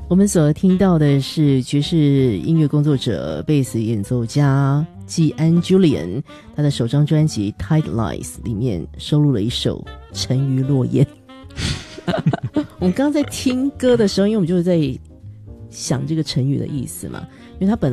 我们所听到的是爵士音乐工作者、贝斯演奏家季安 Julian 他的首张专辑 Tide Lies 里面收录了一首沉鱼落雁。我们刚刚在听歌的时候，因为我们就是在想这个成语的意思嘛，因为它本